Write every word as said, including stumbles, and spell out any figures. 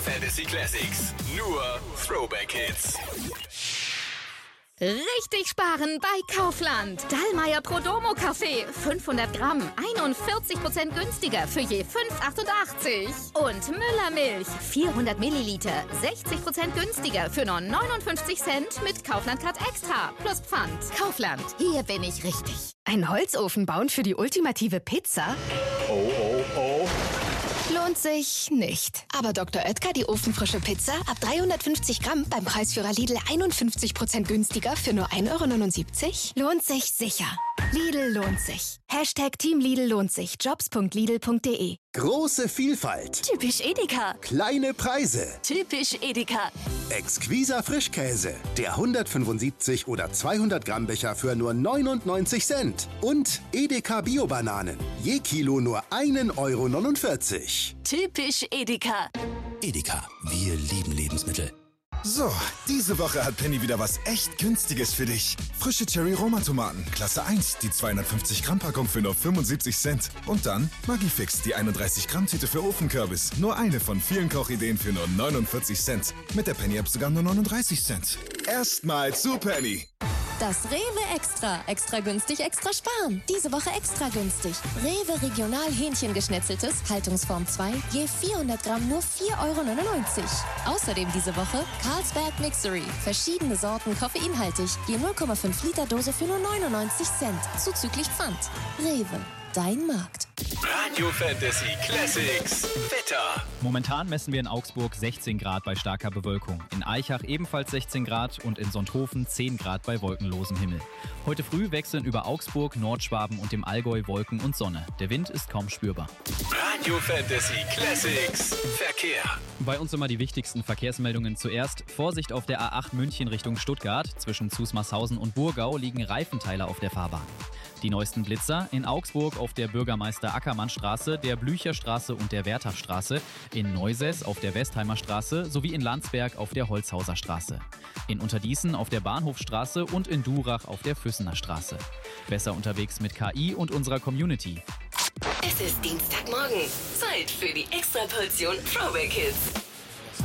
Fantasy Classics. Nur Throwback Hits. Richtig sparen bei Kaufland. Dallmayr Prodomo Kaffee. fünfhundert Gramm. einundvierzig Prozent günstiger für je fünf Euro achtundachtzig. Und Müller Milch. vierhundert Milliliter. sechzig Prozent günstiger für nur neunundfünfzig Cent mit Kaufland Card Extra. Plus Pfand. Kaufland. Hier bin ich richtig. Ein Holzofen bauen für die ultimative Pizza? Oh, oh, oh. Lohnt sich nicht. Aber Doktor Oetker, die ofenfrische Pizza, ab dreihundertfünfzig Gramm beim Preisführer Lidl einundfünfzig Prozent günstiger für nur ein Euro neunundsiebzig? Lohnt sich sicher. Lidl lohnt sich. Hashtag Team Lidl lohnt sich. jobs punkt lidl punkt de. Große Vielfalt. Typisch Edeka. Kleine Preise. Typisch Edeka. Exquiser Frischkäse. Der hundertfünfundsiebzig oder zweihundert Gramm Becher für nur neunundneunzig Cent. Und Edeka Bio-Bananen. Je Kilo nur ein Euro neunundvierzig. Typisch Edeka. Edeka, wir lieben Lebensmittel. So, diese Woche hat Penny wieder was echt Günstiges für dich. Frische Cherry-Roma-Tomaten, Klasse eins, die zweihundertfünfzig Gramm Packung für nur fünfundsiebzig Cent. Und dann Maggi-Fix, die einunddreißig Gramm Tüte für Ofenkürbis. Nur eine von vielen Kochideen für nur neunundvierzig Cent. Mit der Penny-App sogar nur neununddreißig Cent. Erstmal zu Penny. Das Rewe Extra. Extra günstig, extra sparen. Diese Woche extra günstig. Rewe Regional Hähnchengeschnetzeltes, Haltungsform zwei, je vierhundert Gramm nur vier Euro neunundneunzig. Außerdem diese Woche Carlsberg Mixery. Verschiedene Sorten koffeinhaltig, je null Komma fünf Liter Dose für nur neunundneunzig Cent. Zuzüglich Pfand. Rewe, dein Markt. Radio Fantasy Classics. Wetter. Momentan messen wir in Augsburg sechzehn Grad bei starker Bewölkung. In Aichach ebenfalls sechzehn Grad und in Sonthofen zehn Grad bei wolkenlosem Himmel. Heute früh wechseln über Augsburg, Nordschwaben und dem Allgäu Wolken und Sonne. Der Wind ist kaum spürbar. Radio Fantasy Classics. Verkehr. Bei uns immer die wichtigsten Verkehrsmeldungen zuerst. Vorsicht auf der A acht München Richtung Stuttgart. Zwischen Zusmarshausen und Burgau liegen Reifenteile auf der Fahrbahn. Die neuesten Blitzer in Augsburg auf der Bürgermeister-Ackermann-Straße, der Blücherstraße und der Wertachstraße, in Neusäß auf der Westheimer Straße sowie in Landsberg auf der Holzhauser Straße, in Unterdießen auf der Bahnhofstraße und in Durach auf der Füssener Straße. Besser unterwegs mit K I und unserer Community. Es ist Dienstagmorgen. Zeit für die Extraportion Throwback Hits.